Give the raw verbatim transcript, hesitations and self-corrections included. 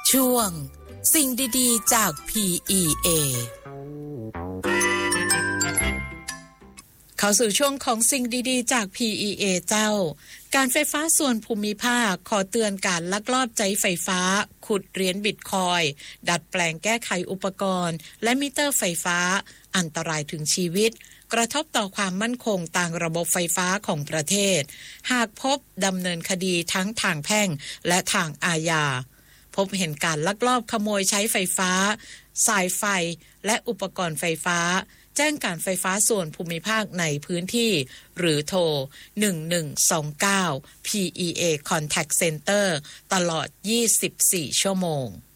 ช่วงสิ่งดีๆจาก พี อี เอ เข้าสู่ช่วงของสิ่งดีๆจาก พี อี เอ เจ้าการไฟฟ้าส่วนภูมิภาคขอเตือนการลักลอบใช้ไฟฟ้าขุดเหรียญบิตคอยน์ดัดแปลงแก้ไขอุปกรณ์และมิเตอร์ไฟฟ้าอันตรายถึงชีวิตกระทบต่อความมั่นคงต่างระบบไฟฟ้าของประเทศหากพบดำเนินคดีทั้งทางแพ่งและทางอาญาพบเห็นการลักลอบขโมยใช้ไฟฟ้าสายไฟและอุปกรณ์ไฟฟ้าแจ้งการไฟฟ้าส่วนภูมิภาคในพื้นที่หรือโทรหนึ่งหนึ่งสองเก้า พี อี เอ Contact Center ตลอดยี่สิบสี่ชั่วโมง